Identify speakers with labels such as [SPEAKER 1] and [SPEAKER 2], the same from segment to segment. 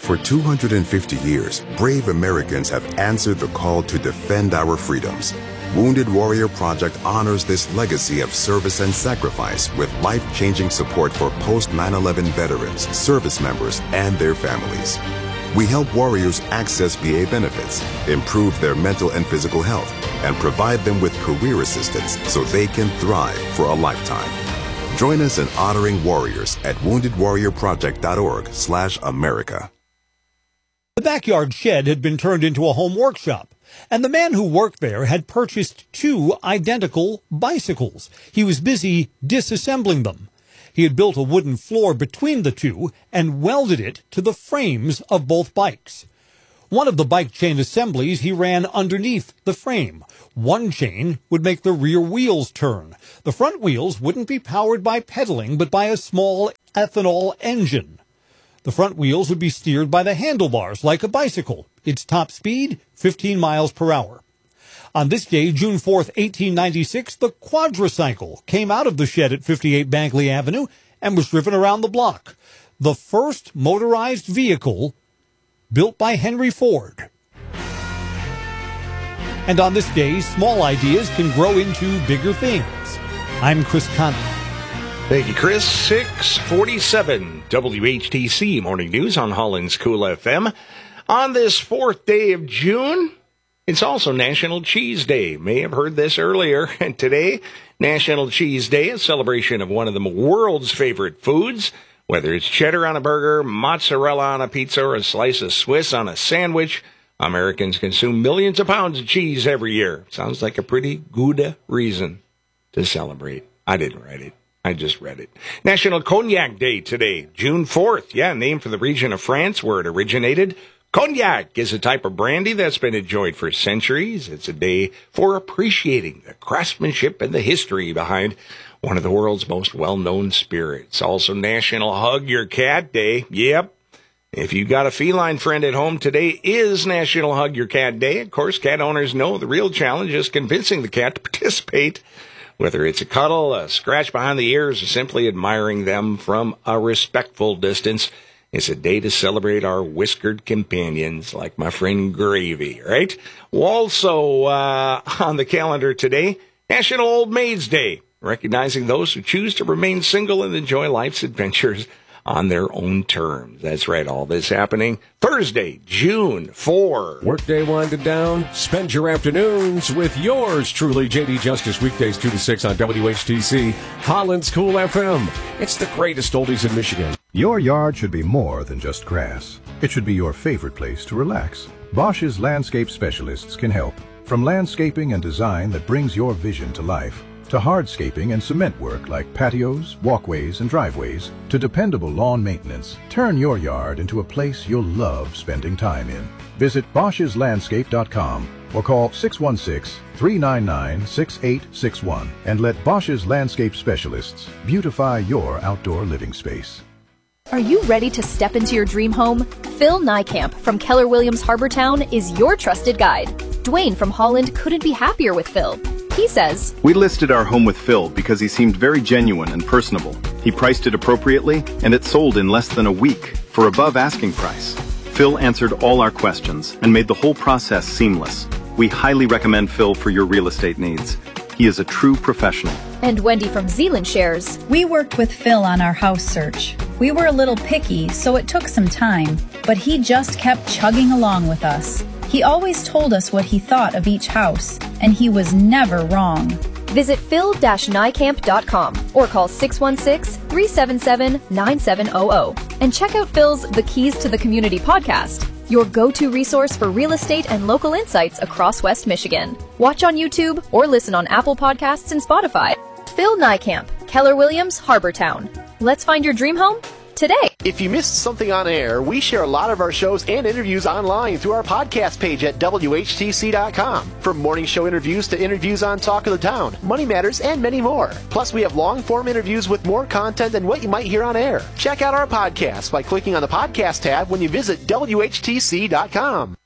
[SPEAKER 1] For 250 years, brave Americans have answered the call to defend our freedoms. Wounded Warrior Project honors this legacy of service and sacrifice with life-changing support for post-9/11 veterans, service members, and their families. We help warriors access VA benefits, improve their mental and physical health, and provide them with career assistance so they can thrive for a lifetime. Join us in honoring warriors at woundedwarriorproject.org/America.
[SPEAKER 2] The backyard shed had been turned into a home workshop, and the man who worked there had purchased 2 identical bicycles. He was busy disassembling them. He had built a wooden floor between the 2 and welded it to the frames of both bikes. One of the bike chain assemblies he ran underneath the frame. One chain would make the rear wheels turn. The front wheels wouldn't be powered by pedaling, but by a small ethanol engine. The front wheels would be steered by the handlebars like a bicycle. Its top speed, 15 miles per hour. On this day, June 4th, 1896, the quadricycle came out of the shed at 58 Bankley Avenue and was driven around the block. The first motorized vehicle built by Henry Ford. And on this day, small ideas can grow into bigger things. I'm Chris Conley.
[SPEAKER 3] Thank you, Chris. 647 WHTC Morning News on Holland's Cool FM. On this 4th day of June, it's also National Cheese Day. May have heard this earlier. And today, National Cheese Day, a celebration of one of the world's favorite foods. Whether it's cheddar on a burger, mozzarella on a pizza, or a slice of Swiss on a sandwich, Americans consume millions of pounds of cheese every year. Sounds like a pretty good reason to celebrate. I didn't write it. I just read it. National Cognac Day today, June 4th. Yeah, named for the region of France where it originated. Cognac is a type of brandy that's been enjoyed for centuries. It's a day for appreciating the craftsmanship and the history behind one of the world's most well-known spirits. Also National Hug Your Cat Day. Yep. If you've got a feline friend at home, today is National Hug Your Cat Day. Of course, cat owners know the real challenge is convincing the cat to participate. Whether it's a cuddle, a scratch behind the ears, or simply admiring them from a respectful distance, it's a day to celebrate our whiskered companions like my friend Gravy, right? Also on the calendar today, National Old Maids Day, recognizing those who choose to remain single and enjoy life's adventures on their own terms. That's right, all this happening Thursday, June 4.
[SPEAKER 4] Workday winding down. Spend your afternoons with yours truly, J.D. Justice, weekdays 2 to 6 on WHTC, Holland's Cool FM. It's the greatest oldies in Michigan.
[SPEAKER 5] Your yard should be more than just grass. It should be your favorite place to relax. Bosch's landscape specialists can help. From landscaping and design that brings your vision to life, to hardscaping and cement work like patios, walkways, and driveways, to dependable lawn maintenance, turn your yard into a place you'll love spending time in. Visit Bosch'sLandscape.com or call 616-399-6861 and let Bosch's Landscape Specialists beautify your outdoor living space.
[SPEAKER 6] Are you ready to step into your dream home? Phil Niekamp from Keller Williams Harbortown is your trusted guide. Dwayne from Holland couldn't be happier with Phil. He says,
[SPEAKER 7] "We listed our home with Phil because he seemed very genuine and personable. He priced it appropriately, and it sold in less than a week for above asking price. Phil answered all our questions and made the whole process seamless. We highly recommend Phil for your real estate needs. He is a true professional."
[SPEAKER 6] And Wendy from Zeeland shares,
[SPEAKER 8] "We worked with Phil on our house search. We were a little picky, so it took some time, but he just kept chugging along with us. He always told us what he thought of each house, and he was never wrong."
[SPEAKER 6] Visit phil-niekamp.com or call 616-377-9700 and check out Phil's The Keys to the Community podcast, your go-to resource for real estate and local insights across West Michigan. Watch on YouTube or listen on Apple Podcasts and Spotify. Phil Niekamp, Keller Williams, Harbortown. Let's find your dream home today.
[SPEAKER 9] If you missed something on air, we share a lot of our shows and interviews online through our podcast page at WHTC.com. From morning show interviews to interviews on Talk of the Town, Money Matters, and many more. Plus, we have long-form interviews with more content than what you might hear on air. Check out our podcast by clicking on the podcast tab when you visit WHTC.com.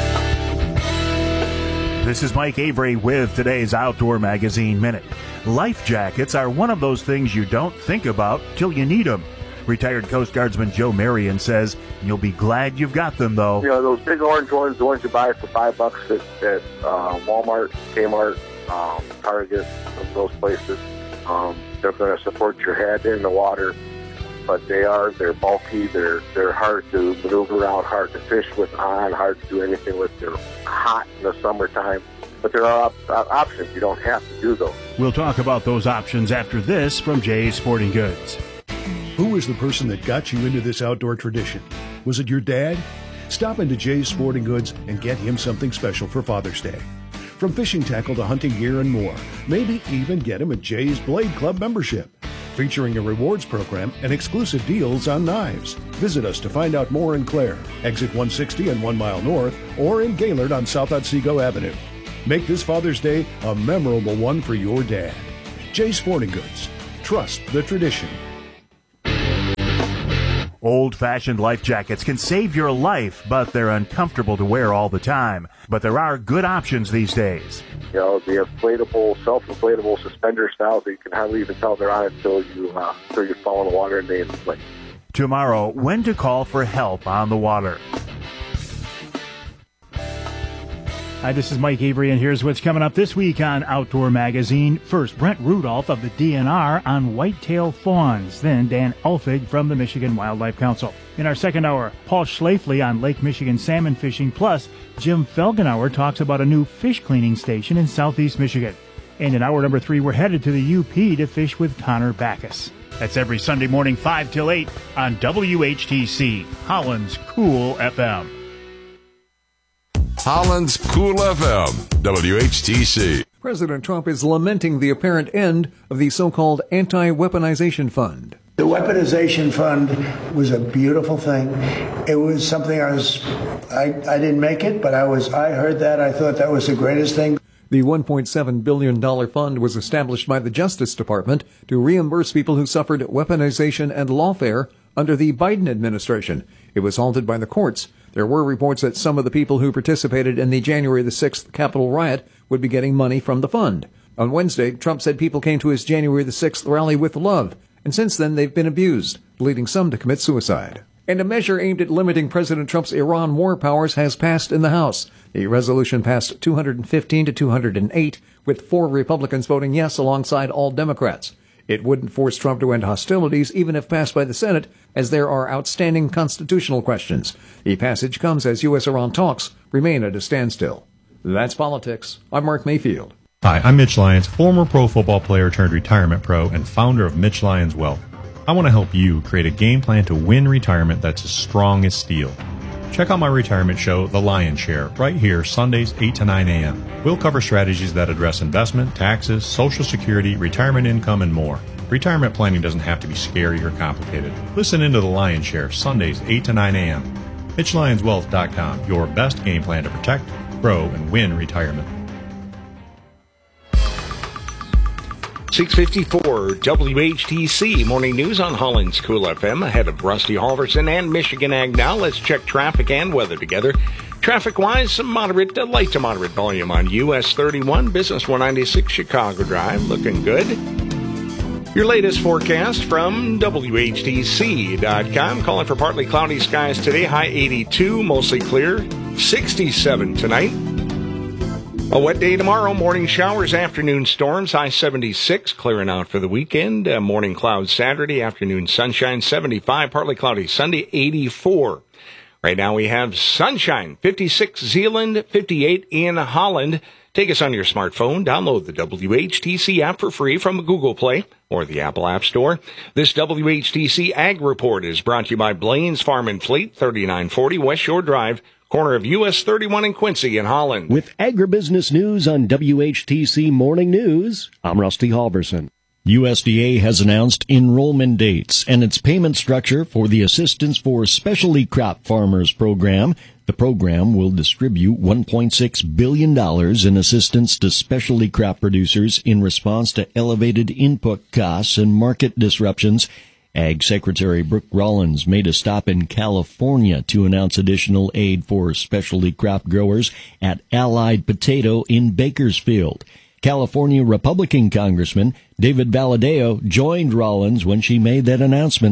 [SPEAKER 10] This is Mike Avery with today's Outdoor Magazine Minute. Life jackets are one of those things you don't think about till you need them. Retired Coast Guardsman Joe Marion says you'll be glad you've got them, though.
[SPEAKER 11] You know, those big orange ones, the ones you buy for $5 at Walmart, Kmart, Target, those places, they're going to support your head in the water. But they're bulky, they're hard to maneuver around, hard to fish with on, hard to do anything with. They're hot in the summertime. But there are options. You don't have to do those.
[SPEAKER 10] We'll talk about those options after this from Jay's Sporting Goods.
[SPEAKER 12] Who was the person that got you into this outdoor tradition? Was it your dad? Stop into Jay's Sporting Goods and get him something special for Father's Day. From fishing tackle to hunting gear and more. Maybe even get him a Jay's Blade Club membership, featuring a rewards program and exclusive deals on knives. Visit us to find out more in Clare, exit 160 and 1 mile north, or in Gaylord on South Otsego Avenue. Make this Father's Day a memorable one for your dad. Jay's Sporting Goods. Trust the tradition.
[SPEAKER 10] Old-fashioned life jackets can save your life, but they're uncomfortable to wear all the time. But there are good options these days.
[SPEAKER 11] You know, the inflatable, self-inflatable suspender styles that you can hardly even tell they're on until you fall in the water and they inflate.
[SPEAKER 10] Tomorrow, when to call for help on the water. Hi, this is Mike Avery, and here's what's coming up this week on Outdoor Magazine. First, Brent Rudolph of the DNR on whitetail fawns. Then Dan Elfig from the Michigan Wildlife Council. In our second hour, Paul Schlafly on Lake Michigan salmon fishing. Plus, Jim Felgenauer talks about a new fish cleaning station in southeast Michigan. And in hour number 3, we're headed to the UP to fish with Connor Backus. That's every Sunday morning, 5 till 8 on WHTC, Holland's Cool FM.
[SPEAKER 13] Holland's Cool FM, WHTC.
[SPEAKER 14] President Trump is lamenting the apparent end of the so-called anti-weaponization fund.
[SPEAKER 15] The weaponization fund was a beautiful thing. It was something I didn't make it, but I heard that. I thought that was the greatest thing.
[SPEAKER 14] The $1.7 billion fund was established by the Justice Department to reimburse people who suffered weaponization and lawfare under the Biden administration. It was halted by the courts. There were reports that some of the people who participated in the January the 6th Capitol riot would be getting money from the fund. On Wednesday, Trump said people came to his January the 6th rally with love, and since then they've been abused, leading some to commit suicide. And a measure aimed at limiting President Trump's Iran war powers has passed in the House. The resolution passed 215 to 208, with 4 Republicans voting yes alongside all Democrats. It wouldn't force Trump to end hostilities, even if passed by the Senate, as there are outstanding constitutional questions. The passage comes as U.S.-Iran talks remain at a standstill. That's politics. I'm Mark Mayfield.
[SPEAKER 16] Hi, I'm Mitch Lyons, former pro football player turned retirement pro and founder of Mitch Lyons Wealth. I want to help you create a game plan to win retirement that's as strong as steel. Check out my retirement show, The Lion's Share, right here, Sundays, 8 to 9 a.m. We'll cover strategies that address investment, taxes, Social Security, retirement income, and more. Retirement planning doesn't have to be scary or complicated. Listen into The Lion's Share, Sundays, 8 to 9 a.m. MitchLyonsWealth.com, your best game plan to protect, grow, and win retirement.
[SPEAKER 3] 6:54 WHTC Morning News on Holland's Cool FM ahead of Rusty Halverson and Michigan Ag Now. Let's check traffic and weather together. Traffic-wise, some moderate, light to moderate volume on US 31, Business 196 Chicago Drive, looking good. Your latest forecast from WHTC.com. Calling for partly cloudy skies today, high 82, mostly clear, 67 tonight. A wet day tomorrow, morning showers, afternoon storms, high 76, clearing out for the weekend. Morning clouds Saturday, afternoon sunshine, 75, partly cloudy Sunday, 84. Right now we have sunshine, 56 Zeeland, 58 in Holland. Take us on your smartphone, download the WHTC app for free from Google Play or the Apple App Store. This WHTC Ag Report is brought to you by Blaine's Farm and Fleet, 3940 West Shore Drive, corner of US 31 in Quincy in Holland.
[SPEAKER 17] With agribusiness news on WHTC Morning News, I'm Rusty Halverson. USDA has announced enrollment dates and its payment structure for the Assistance for Specialty Crop Farmers program. The program will distribute $1.6 billion in assistance to specialty crop producers in response to elevated input costs and market disruptions. Ag Secretary Brooke Rollins made a stop in California to announce additional aid for specialty crop growers at Allied Potato in Bakersfield. California Republican Congressman David Valadao joined Rollins when she made that announcement.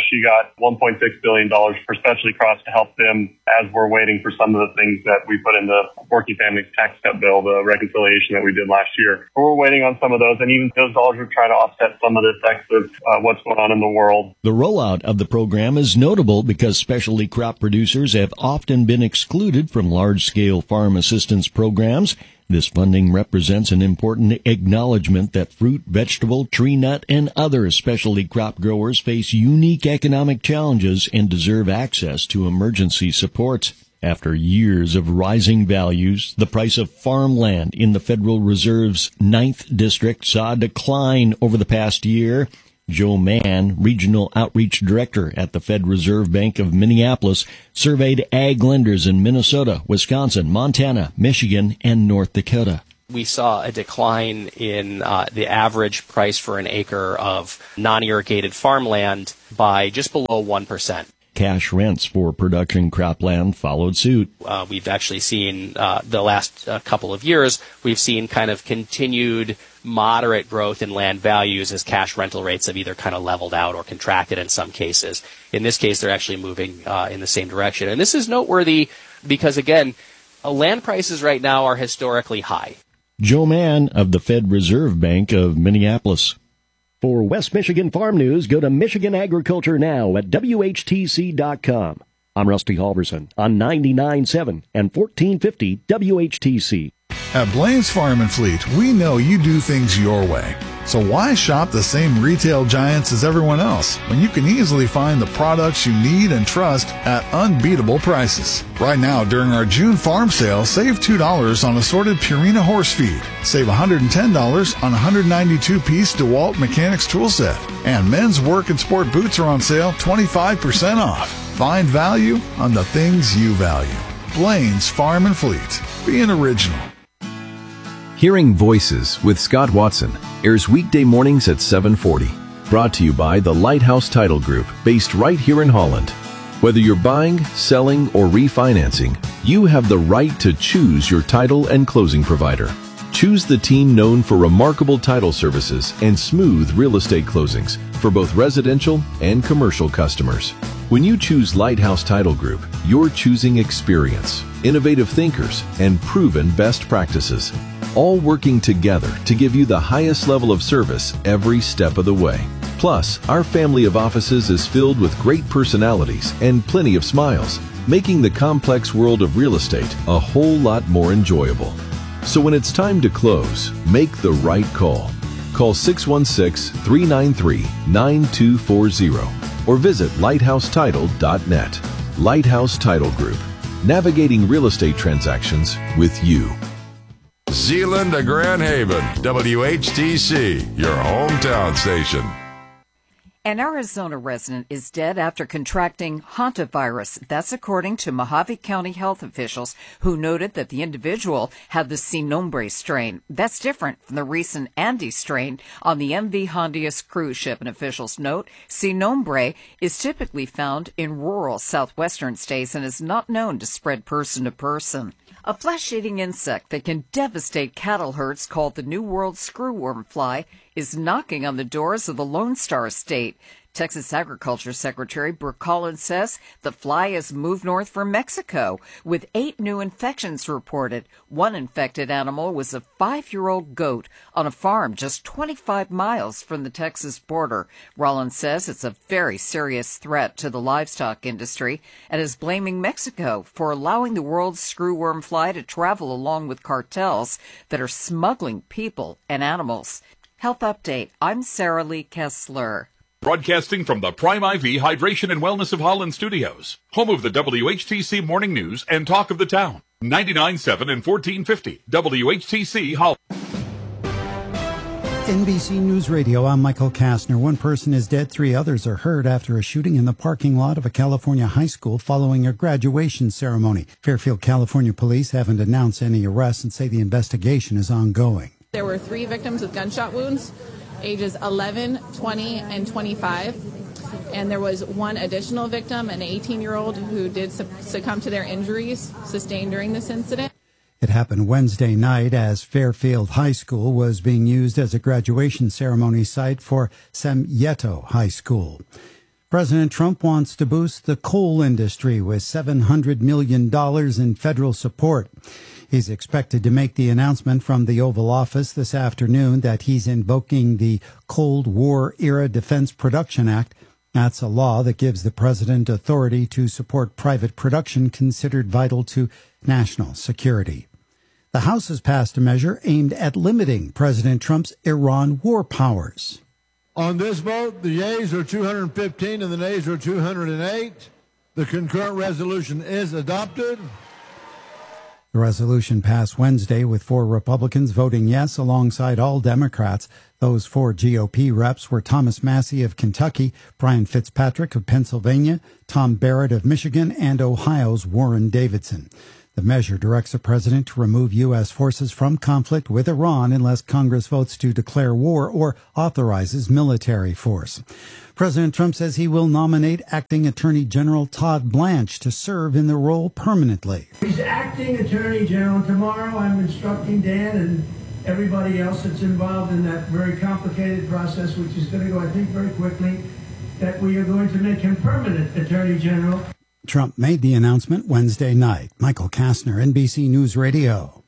[SPEAKER 18] actually got $1.6 billion for specialty crops to help them as we're waiting for some of the things that we put in the Working Families Tax Cut Bill, the reconciliation that we did last year. But we're waiting on some of those, and even those dollars are trying to offset some of the effects of what's going on in the world.
[SPEAKER 17] The rollout of the program is notable because specialty crop producers have often been excluded from large-scale farm assistance programs. This funding represents an important acknowledgement that fruit, vegetable, tree nut, and other specialty crop growers face unique economic challenges and deserve access to emergency supports. After years of rising values, the price of farmland in the Federal Reserve's 9th District saw a decline over the past year. Joe Mann, Regional Outreach Director at the Fed Reserve Bank of Minneapolis, surveyed ag lenders in Minnesota, Wisconsin, Montana, Michigan, and North Dakota.
[SPEAKER 19] We saw a decline in the average price for an acre of non-irrigated farmland by just below 1%.
[SPEAKER 17] Cash rents for production cropland followed suit.
[SPEAKER 19] We've actually seen the last couple of years, we've seen kind of continued moderate growth in land values as cash rental rates have either kind of leveled out or contracted in some cases. In this case, they're actually moving in the same direction. And this is noteworthy because, again, land prices right now are historically high.
[SPEAKER 17] Joe Mann of the Fed Reserve Bank of Minneapolis. For West Michigan Farm News, go to Michigan Agriculture Now at WHTC.com. I'm Rusty Halverson on 99.7 and 1450 WHTC.
[SPEAKER 20] At Blaine's Farm and Fleet, we know you do things your way. So why shop the same retail giants as everyone else when you can easily find the products you need and trust at unbeatable prices? Right now, during our June farm sale, save $2 on assorted Purina horse feed. Save $110 on a 192-piece DeWalt Mechanics tool set. And men's work and sport boots are on sale 25% off. Find value on the things you value. Blaine's Farm and Fleet. Being original.
[SPEAKER 21] Hearing Voices with Scott Watson airs weekday mornings at 7:40. Brought to you by the Lighthouse Title Group, based right here in Holland. Whether you're buying, selling, or refinancing, you have the right to choose your title and closing provider. Choose the team known for remarkable title services and smooth real estate closings for both residential and commercial customers. When you choose Lighthouse Title Group, you're choosing experience, innovative thinkers, and proven best practices, all working together to give you the highest level of service every step of the way. Plus, our family of offices is filled with great personalities and plenty of smiles, making the complex world of real estate a whole lot more enjoyable. So when it's time to close, make the right call. Call 616-393-9240 or visit lighthousetitle.net. Lighthouse Title Group, navigating real estate transactions with you.
[SPEAKER 13] Zeeland to Grand Haven, WHTC, your hometown station.
[SPEAKER 22] An Arizona resident is dead after contracting hantavirus. That's according to Mojave County health officials, who noted that the individual had the Sin Nombre strain. That's different from the recent Andes strain on the MV Hondias cruise ship. And officials note Sin Nombre is typically found in rural southwestern states and is not known to spread person to person. A flesh-eating insect that can devastate cattle herds called the New World screwworm fly is knocking on the doors of the Lone Star State. Texas Agriculture Secretary Brooke Collins says the fly has moved north from Mexico, with 8 new infections reported. One infected animal was a 5-year-old goat on a farm just 25 miles from the Texas border. Rollins says it's a very serious threat to the livestock industry and is blaming Mexico for allowing the world's screwworm fly to travel along with cartels that are smuggling people and animals. Health Update. I'm Sarah Lee Kessler.
[SPEAKER 23] Broadcasting from the Prime IV Hydration and Wellness of Holland studios, home of the WHTC Morning News and Talk of the Town. 99.7 and 1450 WHTC Holland.
[SPEAKER 24] NBC News Radio, I'm Michael Kastner. One person is dead, 3 others are hurt after a shooting in the parking lot of a California high school following a graduation ceremony. Fairfield, California police haven't announced any arrests and say the investigation is ongoing.
[SPEAKER 25] There were 3 victims with gunshot wounds, ages 11, 20, and 25. And there was 1 additional victim, an 18-year-old, who did succumb to their injuries sustained during this incident.
[SPEAKER 24] It happened Wednesday night as Fairfield High School was being used as a graduation ceremony site for Samyeto High School. President Trump wants to boost the coal industry with $700 million in federal support. He's expected to make the announcement from the Oval Office this afternoon that he's invoking the Cold War-era Defense Production Act. That's a law that gives the president authority to support private production considered vital to national security. The House has passed a measure aimed at limiting President Trump's Iran war powers.
[SPEAKER 1] On this vote, the yeas are 215 and the nays are 208. The concurrent resolution is adopted.
[SPEAKER 24] The resolution passed Wednesday with 4 Republicans voting yes alongside all Democrats. Those 4 GOP reps were Thomas Massie of Kentucky, Brian Fitzpatrick of Pennsylvania, Tom Barrett of Michigan, and Ohio's Warren Davidson. The measure directs the president to remove U.S. forces from conflict with Iran unless Congress votes to declare war or authorizes military force. President Trump says he will nominate Acting Attorney General Todd Blanche to serve in the role permanently.
[SPEAKER 15] He's Acting Attorney General. Tomorrow I'm instructing Dan and everybody else that's involved in that very complicated process, which is going to go, I think, very quickly, that we are going to make him permanent Attorney General.
[SPEAKER 24] Trump made the announcement Wednesday night. Michael Kastner, NBC News Radio.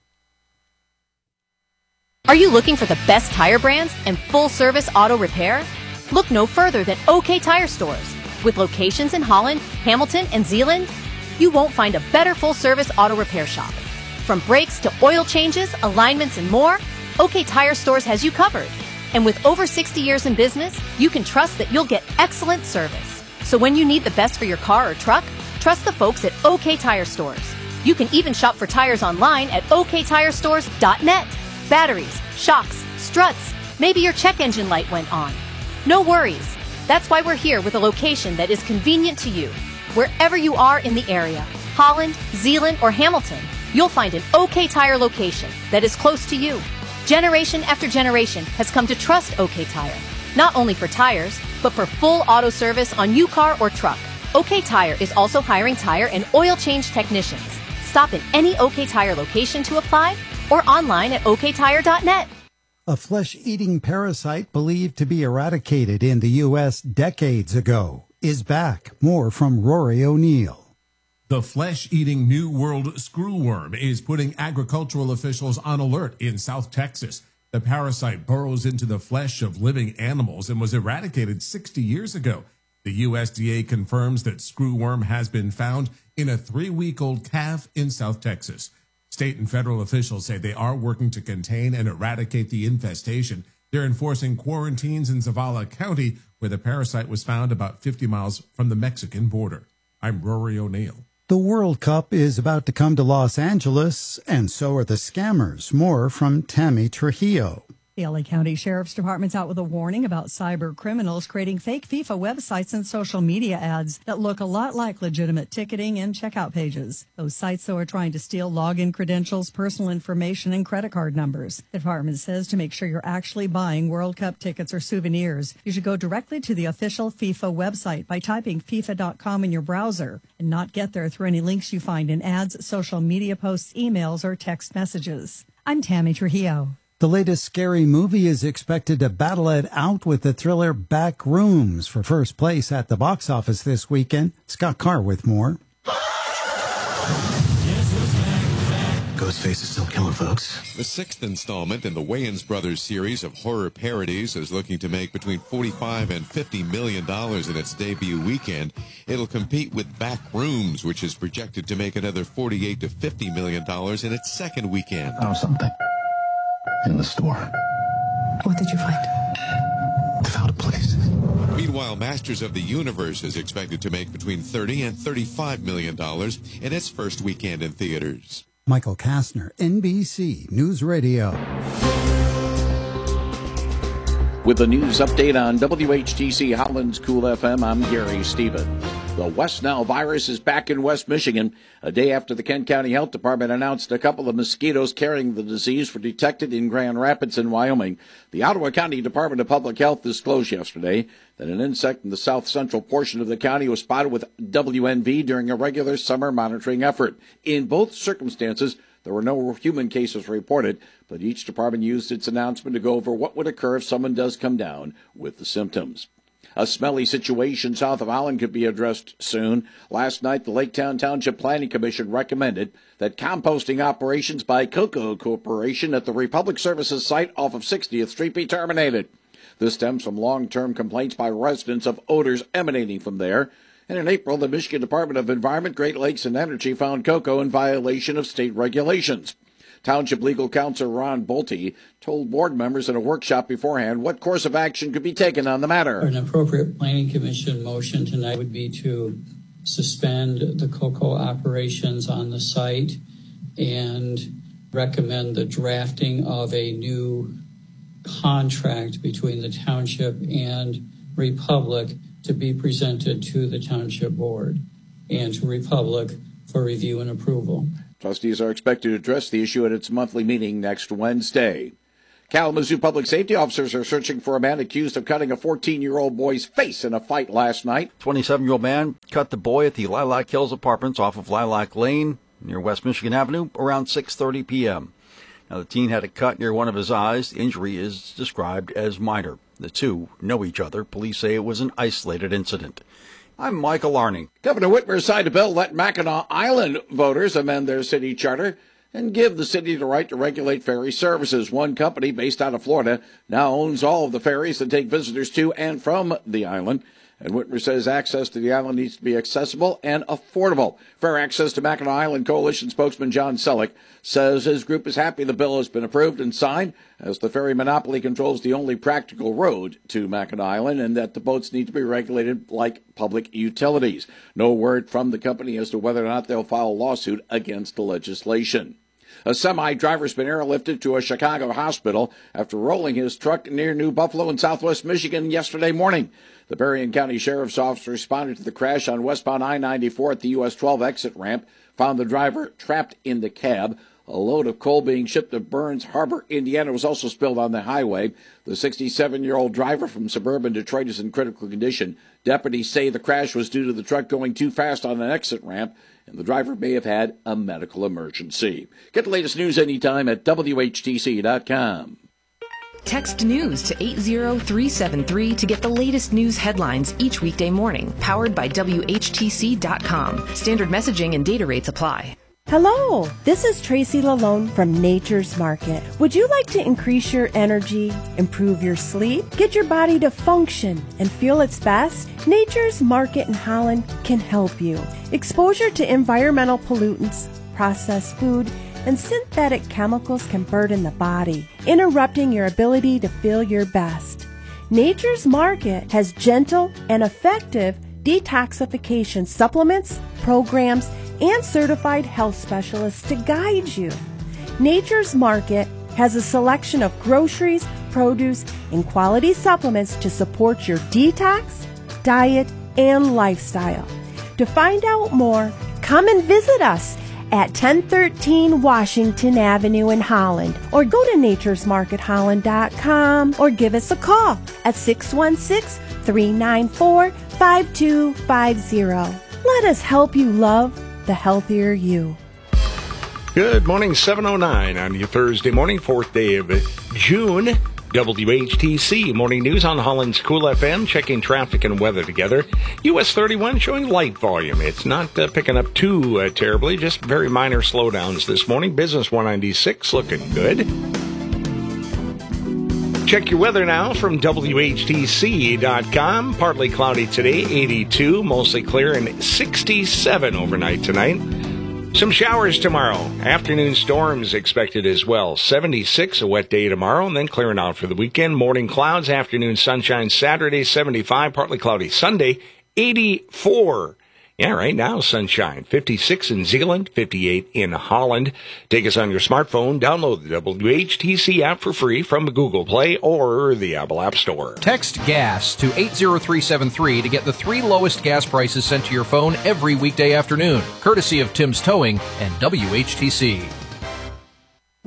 [SPEAKER 6] Are you looking for the best tire brands and full-service auto repair? Look no further than OK Tire Stores. With locations in Holland, Hamilton, and Zeeland, you won't find a better full-service auto repair shop. From brakes to oil changes, alignments, and more, OK Tire Stores has you covered. And with over 60 years in business, you can trust that you'll get excellent service. So when you need the best for your car or truck, trust the folks at OK Tire Stores. You can even shop for tires online at oktirestores.net. Batteries, shocks, struts, maybe your check engine light went on. No worries. That's why we're here with a location that is convenient to you. Wherever you are in the area, Holland, Zeeland, or Hamilton, you'll find an OK Tire location that is close to you. Generation after generation has come to trust OK Tire, not only for tires, but for full auto service on your car or truck. OK Tire is also hiring tire and oil change technicians. Stop in any OK Tire location to apply or online at oktire.net.
[SPEAKER 24] A flesh-eating parasite believed to be eradicated in the U.S. decades ago is back. More from Rory O'Neill.
[SPEAKER 2] The flesh-eating New World screwworm is putting agricultural officials on alert in South Texas. The parasite burrows into the flesh of living animals and was eradicated 60 years ago. The USDA confirms that screwworm has been found in a 3-week-old calf in South Texas. State and federal officials say they are working to contain and eradicate the infestation. They're enforcing quarantines in Zavala County, where the parasite was found about 50 miles from the Mexican border. I'm Rory O'Neill.
[SPEAKER 24] The World Cup is about to come to Los Angeles, and so are the scammers. More from Tammy Trujillo.
[SPEAKER 4] The LA County Sheriff's Department's out with a warning about cyber criminals creating fake FIFA websites and social media ads that look a lot like legitimate ticketing and checkout pages. Those sites, though, are trying to steal login credentials, personal information, and credit card numbers. The department says to make sure you're actually buying World Cup tickets or souvenirs, you should go directly to the official FIFA website by typing FIFA.com in your browser and not get there through any links you find in ads, social media posts, emails, or text messages. I'm Tammy Trujillo.
[SPEAKER 24] The latest Scary Movie is expected to battle it out with the thriller Back Rooms for first place at the box office this weekend. Scott Carr with more.
[SPEAKER 5] Ghostface is still killing folks. The 6th installment in the Wayans Brothers series of horror parodies is looking to make between $45 and $50 million in its debut weekend. It'll compete with Back Rooms, which is projected to make another $48 to $50 million in its second weekend.
[SPEAKER 7] Oh, something. In the store.
[SPEAKER 5] What did you find?
[SPEAKER 7] I found a place.
[SPEAKER 5] Meanwhile, Masters of the Universe is expected to make between $30 and $35 million in its first weekend in theaters.
[SPEAKER 24] Michael Kastner, NBC News Radio.
[SPEAKER 26] With the news update on WHTC Holland's Cool FM, I'm Gary Stephen. The West Nile virus is back in West Michigan. A day after the Kent County Health Department announced a couple of mosquitoes carrying the disease were detected in Grand Rapids in Wyoming, the Ottawa County Department of Public Health disclosed yesterday that an insect in the south central portion of the county was spotted with WNV during a regular summer monitoring effort. In both circumstances, there were no human cases reported, but each department used its announcement to go over what would occur if someone does come down with the symptoms. A smelly situation south of Holland could be addressed soon. Last night, the Laketown Township Planning Commission recommended that composting operations by Cocoa Corporation at the Republic Services site off of 60th Street be terminated. This stems from long-term complaints by residents of odors emanating from there. And in April, the Michigan Department of Environment, Great Lakes, and Energy found Cocoa in violation of state regulations. Township Legal Counsel Ron Bolte told board members in a workshop beforehand what course of action could be taken on the matter.
[SPEAKER 8] An appropriate Planning Commission motion tonight would be to suspend the cocoa operations on the site and recommend the drafting of a new contract between the township and Republic to be presented to the township board and to Republic for review and approval.
[SPEAKER 26] Trustees are expected to address the issue at its monthly meeting next Wednesday. Kalamazoo public safety officers are searching for a man accused of cutting a 14-year-old boy's face in a fight last night.
[SPEAKER 9] 27-year-old man cut the boy at the Lilac Hills Apartments off of Lilac Lane near West Michigan Avenue around 6:30 p.m. Now, the teen had a cut near one of his eyes. The injury is described as minor. The two know each other. Police say it was an isolated incident. I'm Michael Arning.
[SPEAKER 26] Governor Whitmer signed a bill that let Mackinac Island voters amend their city charter and give the city the right to regulate ferry services. One company based out of Florida now owns all of the ferries that take visitors to and from the island. And Whitmer says access to the island needs to be accessible and affordable. Fair Access to Mackinac Island Coalition spokesman John Selleck says his group is happy the bill has been approved and signed, as the ferry monopoly controls the only practical road to Mackinac Island, and that the boats need to be regulated like public utilities. No word from the company as to whether or not they'll file a lawsuit against the legislation. A semi-driver's been airlifted to a Chicago hospital after rolling his truck near New Buffalo in southwest Michigan yesterday morning. The Berrien County Sheriff's Office responded to the crash on westbound I-94 at the US 12 exit ramp, found the driver trapped in the cab. A load of coal being shipped to Burns Harbor, Indiana, was also spilled on the highway. The 67-year-old driver from suburban Detroit is in critical condition. Deputies say the crash was due to the truck going too fast on an exit ramp, and the driver may have had a medical emergency. Get the latest news anytime at WHTC.com.
[SPEAKER 10] Text news to 80373 to get the latest news headlines each weekday morning. Powered by WHTC.com. Standard messaging and data rates apply.
[SPEAKER 11] Hello, this is Tracy Lalone from Nature's Market. Would you like to increase your energy, improve your sleep, get your body to function and feel its best? Nature's Market in Holland can help you. Exposure to environmental pollutants, processed food, and synthetic chemicals can burden the body, interrupting your ability to feel your best. Nature's Market has gentle and effective detoxification supplements, programs, and certified health specialists to guide you. Nature's Market has a selection of groceries, produce, and quality supplements to support your detox, diet, and lifestyle. To find out more, come and visit us at 1013 Washington Avenue in Holland, or go to naturesmarketholland.com, or give us a call at 616-394-5250. Let us help you love the healthier you.
[SPEAKER 3] Good morning, 7:09 on your Thursday morning, 4th day of June. WHTC Morning News on Holland's Cool FM, checking traffic and weather together. US 31 showing light volume. It's not picking up too terribly, just very minor slowdowns this morning. Business 196 looking good. Check your weather now from WHTC.com. Partly cloudy today, 82, mostly clear, and 67 overnight tonight. Some showers tomorrow. Afternoon storms expected as well. 76, a wet day tomorrow, and then clearing out for the weekend. Morning clouds, afternoon sunshine Saturday, 75, partly cloudy Sunday, 84. Yeah, right now, sunshine. 56 in Zeeland, 58 in Holland. Take us on your smartphone. Download the WHTC app for free from Google Play or the Apple App Store.
[SPEAKER 12] Text GAS to 80373 to get the 3 lowest gas prices sent to your phone every weekday afternoon, courtesy of Tim's Towing and WHTC.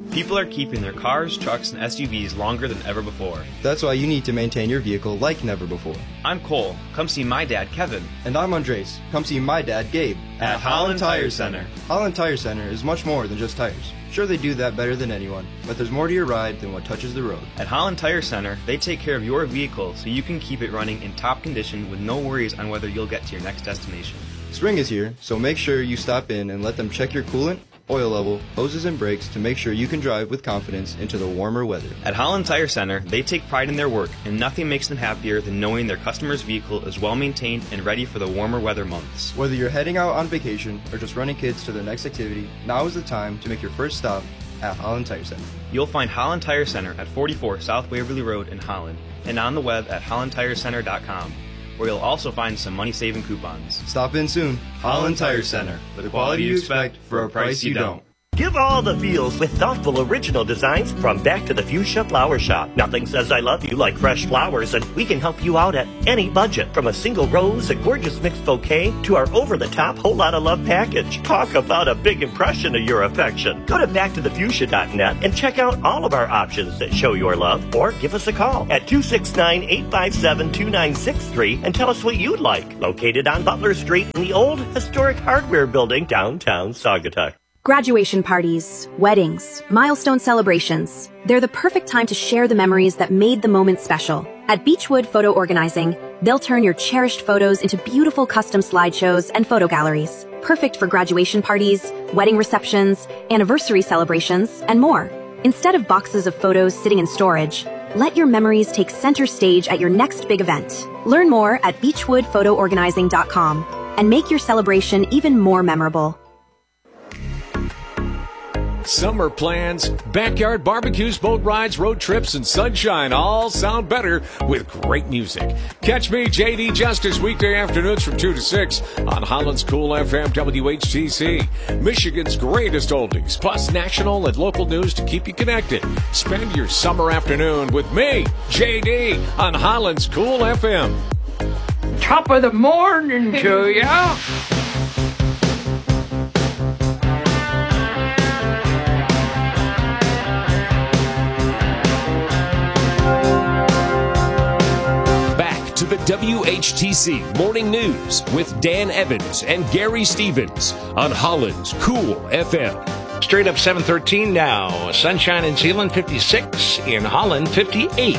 [SPEAKER 14] People are keeping their cars, trucks, and SUVs longer than ever before.
[SPEAKER 16] That's why you need to maintain your vehicle like never before.
[SPEAKER 14] I'm Cole. Come see my dad, Kevin.
[SPEAKER 16] And I'm Andres. Come see my dad, Gabe.
[SPEAKER 14] At Holland Tire Center.
[SPEAKER 16] Holland Tire Center is much more than just tires. Sure, they do that better than anyone, but there's more to your ride than what touches the road.
[SPEAKER 14] At Holland Tire Center, they take care of your vehicle so you can keep it running in top condition with no worries on whether you'll get to your next destination.
[SPEAKER 16] Spring is here, so make sure you stop in and let them check your coolant, oil level, hoses, and brakes to make sure you can drive with confidence into the warmer weather.
[SPEAKER 14] At Holland Tire Center, they take pride in their work, and nothing makes them happier than knowing their customer's vehicle is well maintained and ready for the warmer weather months.
[SPEAKER 16] Whether you're heading out on vacation or just running kids to their next activity, now is the time to make your first stop at Holland Tire Center.
[SPEAKER 14] You'll find Holland Tire Center at 44 South Waverly Road in Holland, and on the web at hollandtirecenter.com, where you'll also find some money-saving coupons.
[SPEAKER 16] Stop in soon. Holland Tire Center. The quality you expect for a price you don't.
[SPEAKER 17] Give all the feels with thoughtful original designs from Back to the Fuchsia Flower Shop. Nothing says I love you like fresh flowers, and we can help you out at any budget. From a single rose, a gorgeous mixed bouquet, to our over-the-top whole lot of love package. Talk about a big impression of your affection. Go to backtothefuchsia.net and check out all of our options that show your love, or give us a call at 269-857-2963 and tell us what you'd like. Located on Butler Street in the old historic hardware building downtown Saugatuck.
[SPEAKER 18] Graduation parties, weddings, milestone celebrations. They're the perfect time to share the memories that made the moment special. At Beechwood Photo Organizing, they'll turn your cherished photos into beautiful custom slideshows and photo galleries. Perfect for graduation parties, wedding receptions, anniversary celebrations, and more. Instead of boxes of photos sitting in storage, let your memories take center stage at your next big event. Learn more at beechwoodphotoorganizing.com and make your celebration even more memorable.
[SPEAKER 19] Summer plans, backyard barbecues, boat rides, road trips, and sunshine all sound better with great music. Catch me, JD Justice, weekday afternoons from 2 to 6 on Holland's Cool FM WHTC. Michigan's greatest oldies, plus national and local news to keep you connected. Spend your summer afternoon with me, JD, on Holland's Cool FM.
[SPEAKER 20] Top of the morning to ya.
[SPEAKER 19] The WHTC Morning News with Dan Evans and Gary Stevens on Holland's Cool FM.
[SPEAKER 3] Straight up 7:13 now. Sunshine in Zeeland 56, in Holland 58.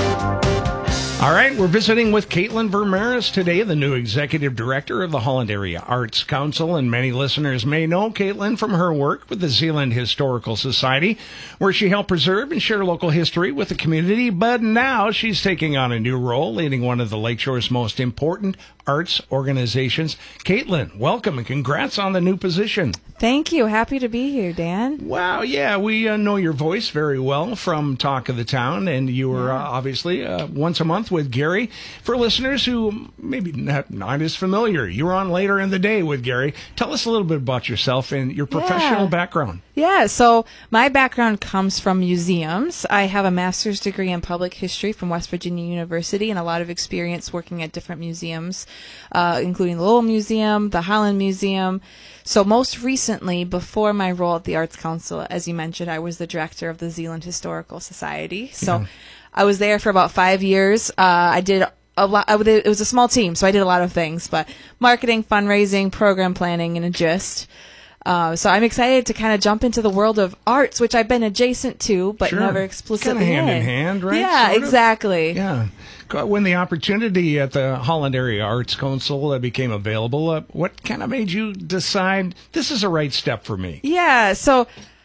[SPEAKER 27] All right, we're visiting with Caitlin Vermeres today, the new executive director of the Holland Area Arts Council, and many listeners may know Caitlin from her work with the Zeeland Historical Society, where she helped preserve and share local history with the community, but now she's taking on a new role, leading one of the Lakeshore's most important arts organizations. Caitlin, welcome and congrats on the new position.
[SPEAKER 28] Thank you. Happy to be here, Dan.
[SPEAKER 27] Wow, yeah, we know your voice very well from Talk of the Town, and you were obviously once a month with Gary. For listeners who maybe not as familiar, you were on later in the day with Gary. Tell us a little bit about yourself and your professional background.
[SPEAKER 28] Yeah, so my background comes from museums. I have a master's degree in public history from West Virginia University and a lot of experience working at different museums, including the Lowell Museum, the Holland Museum. So most recently, before my role at the Arts Council, as you mentioned, I was the director of the Zeeland Historical Society. So I was there for about 5 years. I did a lot. It was a small team, so I did a lot of things, but marketing, fundraising, program planning, and a gist. So I'm excited to kind of jump into the world of arts, which I've been adjacent to, but never explicitly
[SPEAKER 27] kind of hand in hand, right?
[SPEAKER 28] Yeah,
[SPEAKER 27] sort of?
[SPEAKER 28] Exactly.
[SPEAKER 27] Yeah. When the opportunity at the Holland Area Arts Council became available, what kind of made you decide this is a right step for me?
[SPEAKER 28] Yeah, so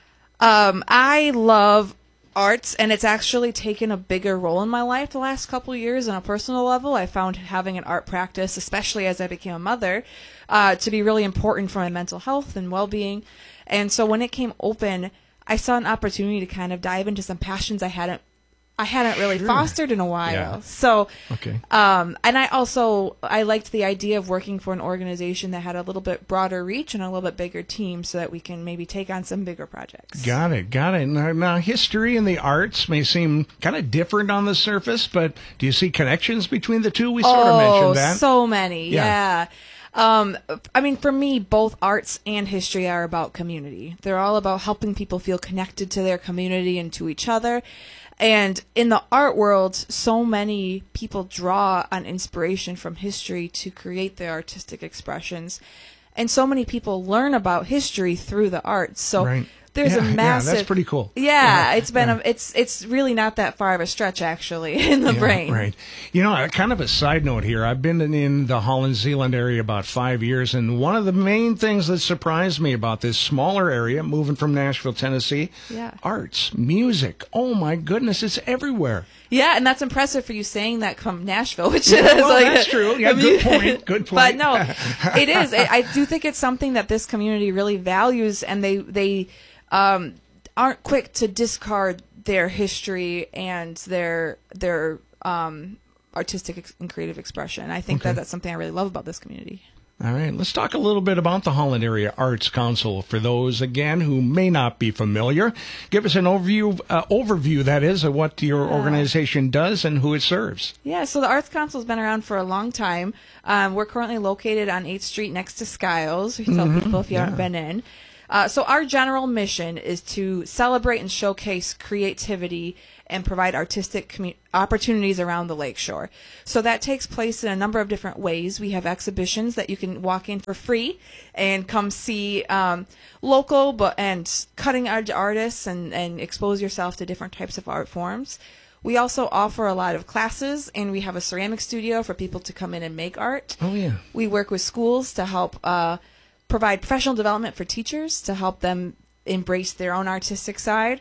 [SPEAKER 28] I love arts, and it's actually taken a bigger role in my life the last couple of years on a personal level. I found having an art practice, especially as I became a mother, to be really important for my mental health and well-being. And so when it came open, I saw an opportunity to kind of dive into some passions I hadn't really fostered in a while.
[SPEAKER 27] Yeah.
[SPEAKER 28] So, and I liked the idea of working for an organization that had a little bit broader reach and a little bit bigger team so that we can maybe take on some bigger projects.
[SPEAKER 27] Got it. Now, history and the arts may seem kind of different on the surface, but do you see connections between the two? We sort of mentioned that.
[SPEAKER 28] So many, yeah. I mean, for me, both arts and history are about community. They're all about helping people feel connected to their community and to each other. And in the art world, so many people draw on inspiration from history to create their artistic expressions. And so many people learn about history through the arts. So there's a massive...
[SPEAKER 27] Yeah, that's pretty cool.
[SPEAKER 28] Yeah, it's been it's really not that far of a stretch, actually, in the brain.
[SPEAKER 27] Right. You know, kind of a side note here. I've been in the Holland Zeeland area about 5 years, and one of the main things that surprised me about this smaller area, moving from Nashville, Tennessee, arts, music. Oh, my goodness, it's everywhere.
[SPEAKER 28] Yeah, and that's impressive for you saying that from Nashville, which is
[SPEAKER 27] well,
[SPEAKER 28] like
[SPEAKER 27] that's true. Yeah, good point. Good point.
[SPEAKER 28] But no, it is. I do think it's something that this community really values, and they aren't quick to discard their history and their artistic and creative expression. I think that that's something I really love about this community.
[SPEAKER 27] All right, let's talk a little bit about the Holland Area Arts Council. For those, again, who may not be familiar, give us an overview, that is, of what your organization does and who it serves.
[SPEAKER 28] Yeah, so the Arts Council has been around for a long time. We're currently located on 8th Street next to Skiles. We tell people if you haven't been in. So our general mission is to celebrate and showcase creativity and provide artistic opportunities around the lakeshore. So that takes place in a number of different ways. We have exhibitions that you can walk in for free and come see local and cutting-edge artists and expose yourself to different types of art forms. We also offer a lot of classes, and we have a ceramic studio for people to come in and make art.
[SPEAKER 27] Oh, yeah.
[SPEAKER 28] We work with schools to help provide professional development for teachers to help them embrace their own artistic side.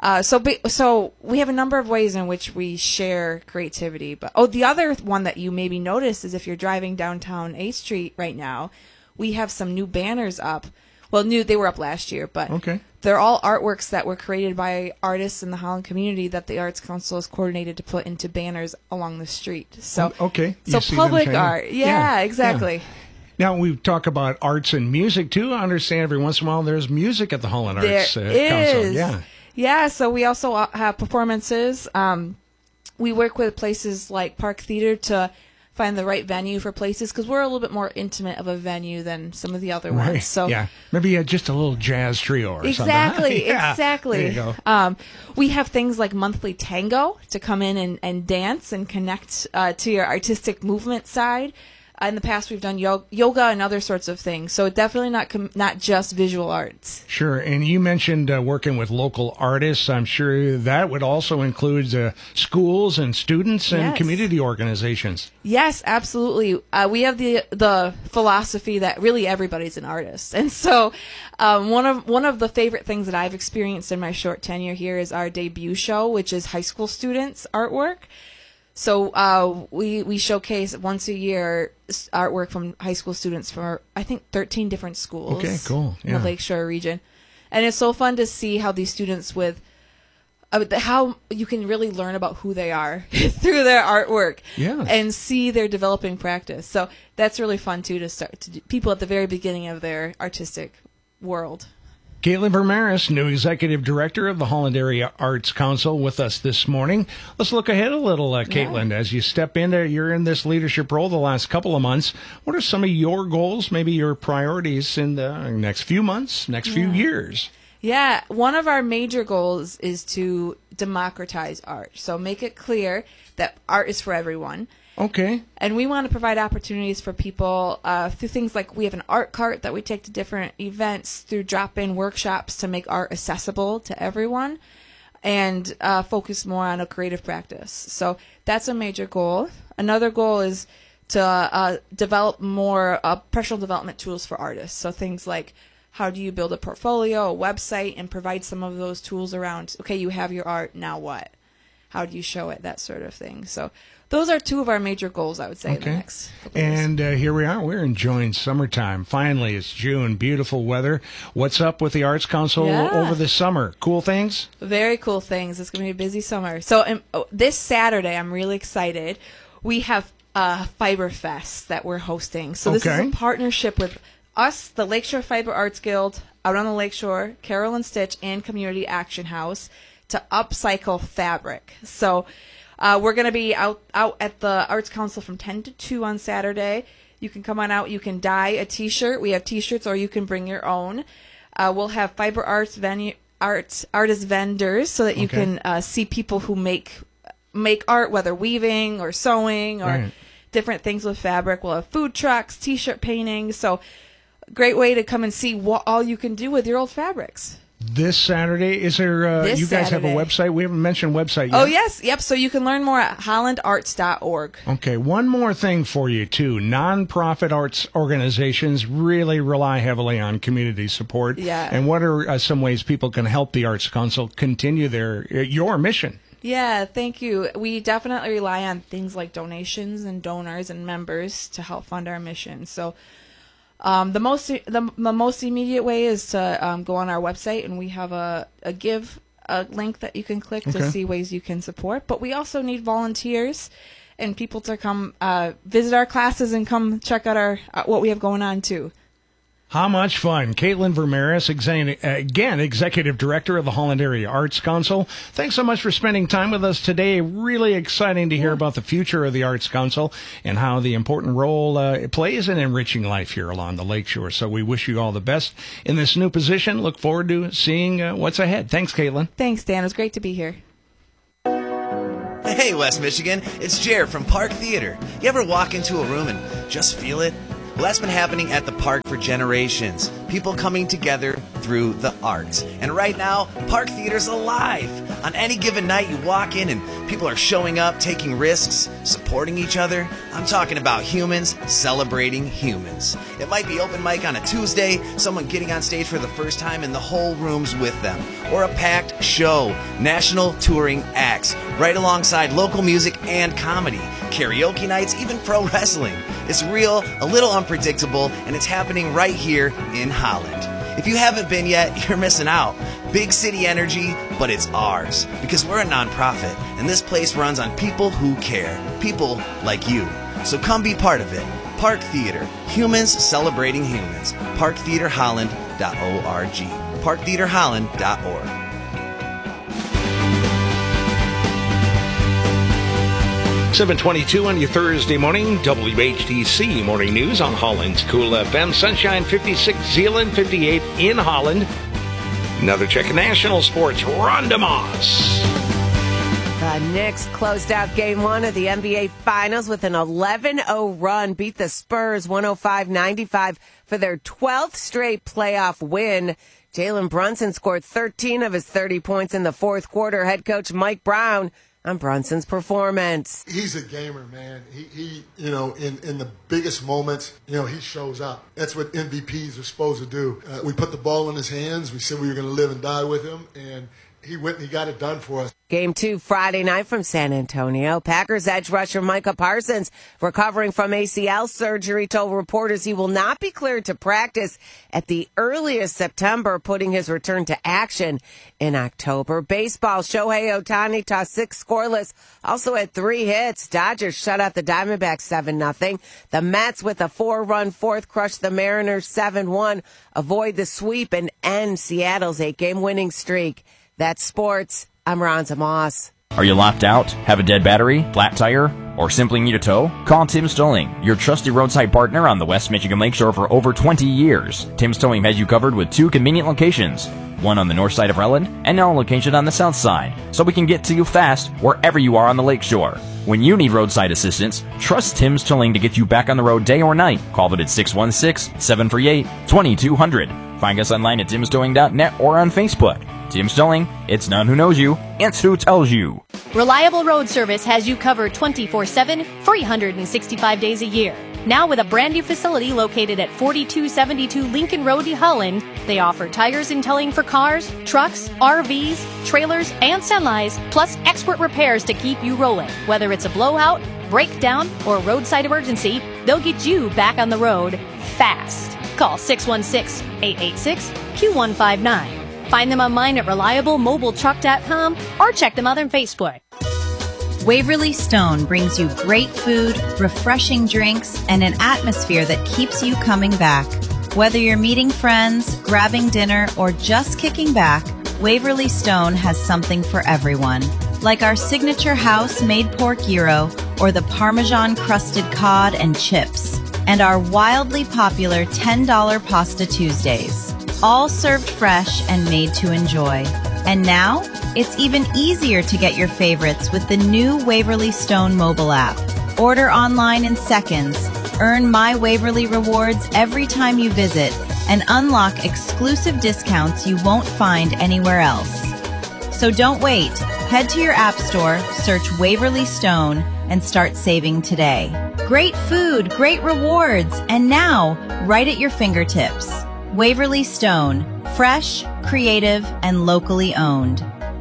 [SPEAKER 28] So we have a number of ways in which we share creativity. But the other one that you maybe noticed is if you're driving downtown 8th Street right now, we have some new banners up. Well, they were up last year, but they're all artworks that were created by artists in the Holland community that the Arts Council has coordinated to put into banners along the street. So so public art, exactly.
[SPEAKER 27] Yeah. Now, we talk about arts and music, too. I understand every once in a while there's music at the Holland Arts Council.
[SPEAKER 28] Yeah, so we also have performances. We work with places like Park Theater to find the right venue for places because we're a little bit more intimate of a venue than some of the other ones. So
[SPEAKER 27] maybe just a little jazz trio or
[SPEAKER 28] something. Exactly.
[SPEAKER 27] There you go.
[SPEAKER 28] We have things like monthly tango to come in and dance and connect to your artistic movement side. In the past, we've done yoga and other sorts of things. So definitely not just visual arts.
[SPEAKER 27] Sure. And you mentioned working with local artists. I'm sure that would also include schools and students and community organizations.
[SPEAKER 28] Yes, absolutely. We have the philosophy that really everybody's an artist. And so one of the favorite things that I've experienced in my short tenure here is our debut show, which is high school students' artwork. So we showcase once a year artwork from high school students from, I think, 13 different schools.
[SPEAKER 27] Okay, cool.
[SPEAKER 28] In the Lakeshore region. And it's so fun to see how these students how you can really learn about who they are through their artwork and see their developing practice. So that's really fun, too, to start to people at the very beginning of their artistic world.
[SPEAKER 27] Caitlin Vermaris, new Executive Director of the Holland Area Arts Council, with us this morning. Let's look ahead a little, Caitlin. As you step into, you're in this leadership role the last couple of months. What are some of your goals, maybe your priorities in the next few months, next few years?
[SPEAKER 28] Yeah, one of our major goals is to democratize art. So make it clear that art is for everyone.
[SPEAKER 27] Okay.
[SPEAKER 28] And we want to provide opportunities for people through things like we have an art cart that we take to different events, through drop-in workshops to make art accessible to everyone, and focus more on a creative practice. So that's a major goal. Another goal is to develop more professional development tools for artists. So things like how do you build a portfolio, a website, and provide some of those tools around, okay, you have your art, now what? How do you show it, that sort of thing. So those are two of our major goals, I would say, in the next couple years.
[SPEAKER 27] And here we are. We're enjoying summertime. Finally, it's June. Beautiful weather. What's up with the Arts Council over the summer? Cool things?
[SPEAKER 28] Very cool things. It's going to be a busy summer. So this Saturday, I'm really excited. We have Fiber Fest that we're hosting. So this is a partnership with us, the Lakeshore Fiber Arts Guild, out on the Lakeshore, Carol and Stitch, and Community Action House to upcycle fabric. So we're going to be out at the Arts Council from 10 to 2 on Saturday. You can come on out. You can dye a T-shirt. We have T-shirts, or you can bring your own. We'll have fiber artist vendors so that you can see people who make art, whether weaving or sewing or different things with fabric. We'll have food trucks, T-shirt painting. So great way to come and see what all you can do with your old fabrics.
[SPEAKER 27] This Saturday, is there, you guys have a website? We haven't mentioned website yet.
[SPEAKER 28] Oh, yes. Yep. So you can learn more at hollandarts.org.
[SPEAKER 27] Okay. One more thing for you, too. Nonprofit arts organizations really rely heavily on community support.
[SPEAKER 28] Yeah.
[SPEAKER 27] And what are some ways people can help the Arts Council continue your mission?
[SPEAKER 28] Yeah, thank you. We definitely rely on things like donations and donors and members to help fund our mission. So the most immediate way is to go on our website, and we have a link that you can click to see ways you can support. But we also need volunteers and people to come visit our classes and come check out what we have going on too.
[SPEAKER 27] How much fun. Caitlin Vermeres, again, Executive Director of the Holland Area Arts Council. Thanks so much for spending time with us today. Really exciting to hear about the future of the Arts Council and how the important role it plays in enriching life here along the Lakeshore. So we wish you all the best in this new position. Look forward to seeing what's ahead. Thanks, Caitlin.
[SPEAKER 28] Thanks, Dan. It was great to be here.
[SPEAKER 1] Hey, West Michigan. It's Jared from Park Theater. You ever walk into a room and just feel it? Well, that's been happening at the park for generations. People coming together through the arts. And right now, Park Theater's alive. On any given night, you walk in and people are showing up, taking risks, supporting each other. I'm talking about humans celebrating humans. It might be open mic on a Tuesday, someone getting on stage for the first time and the whole room's with them. Or a packed show, national touring acts, right alongside local music and comedy. Karaoke nights, even pro wrestling. It's real, a little unpredictable, and it's happening right here in Holland. If you haven't been yet, you're missing out. Big city energy, but it's ours. Because we're a nonprofit, and this place runs on people who care. People like you. So come be part of it. Park Theater. Humans celebrating humans. ParkTheaterHolland.org. ParkTheaterHolland.org.
[SPEAKER 3] 7:22 on your Thursday morning, WHTC Morning News on Holland's Cool FM. Sunshine 56, Zeeland 58 in Holland. Another check of national sports. Rhonda Moss.
[SPEAKER 6] The Knicks closed out Game 1 of the NBA Finals with an 11-0 run, beat the Spurs 105-95 for their 12th straight playoff win. Jalen Brunson scored 13 of his 30 points in the fourth quarter. Head coach Mike Brown on Brunson's performance.
[SPEAKER 13] He's a gamer, man. He in the biggest moments, he shows up. That's what MVPs are supposed to do. We put the ball in his hands. We said we were going to live and die with him, and he went and he got it done for us.
[SPEAKER 6] Game 2 Friday night from San Antonio. Packers edge rusher Micah Parsons, recovering from ACL surgery, told reporters he will not be cleared to practice at the earliest September, putting his return to action in October. Baseball, Shohei Ohtani tossed 6 scoreless, also had 3 hits. Dodgers shut out the Diamondbacks 7-0. The Mets with a 4-run fourth crushed the Mariners 7-1, avoid the sweep and end Seattle's 8-game winning streak. That's sports. I'm Rhonda Moss.
[SPEAKER 15] Are you locked out? Have a dead battery? Flat tire? Or simply need a tow? Call Tim's Towing, your trusty roadside partner on the West Michigan Lakeshore for over 20 years. Tim's Towing has you covered with 2 convenient locations, one on the north side of Relland and now a location on the south side, so we can get to you fast wherever you are on the lakeshore. When you need roadside assistance, trust Tim's Towing to get you back on the road day or night. Call them at 616-738-2200. Find us online at timstowing.net or on Facebook. Tim's Towing, it's not who knows you, it's who tells you.
[SPEAKER 21] Reliable Road Service has you covered 24/7, 365 days a year. Now with a brand new facility located at 4272 Lincoln Road, Holland, they offer tires and towing for cars, trucks, RVs, trailers, and semis, plus expert repairs to keep you rolling. Whether it's a blowout, breakdown, or roadside emergency, they'll get you back on the road fast. Call 616-886-Q159. Find them online at reliablemobiletruck.com or check them out on Facebook.
[SPEAKER 22] Waverly Stone brings you great food, refreshing drinks, and an atmosphere that keeps you coming back. Whether you're meeting friends, grabbing dinner, or just kicking back, Waverly Stone has something for everyone. Like our signature house-made pork gyro or the Parmesan-crusted cod and chips. and our wildly popular $10 Pasta Tuesdays. All served fresh and made to enjoy. And now, it's even easier to get your favorites with the new Waverly Stone mobile app. Order online in seconds, earn My Waverly rewards every time you visit, and unlock exclusive discounts you won't find anywhere else. So don't wait. Head to your app store, search Waverly Stone, and start saving today. Great food, great rewards, and now, right at your fingertips. Waverly Stone, fresh, creative, and locally owned.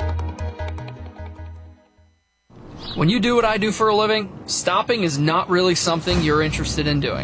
[SPEAKER 2] When you do what I do for a living, stopping is not really something you're interested in doing.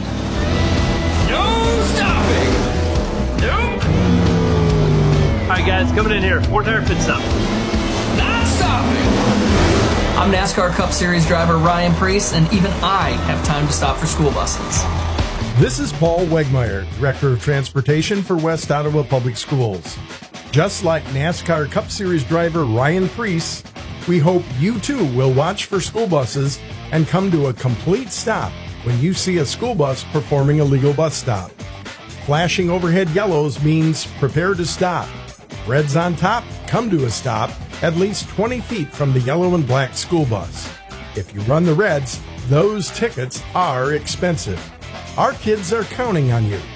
[SPEAKER 4] No stopping! Nope! Alright guys, coming in here. 4th hour pit stop.
[SPEAKER 2] Not stopping! I'm NASCAR Cup Series driver Ryan Preece, and even I have time to stop for school buses.
[SPEAKER 5] This is Paul Wegmeyer, Director of Transportation for West Ottawa Public Schools. Just like NASCAR Cup Series driver Ryan Preece, we hope you too will watch for school buses and come to a complete stop when you see a school bus performing a legal bus stop. Flashing overhead yellows means prepare to stop. Reds on top, come to a stop at least 20 feet from the yellow and black school bus. If you run the reds, those tickets are expensive. Our kids are counting on you.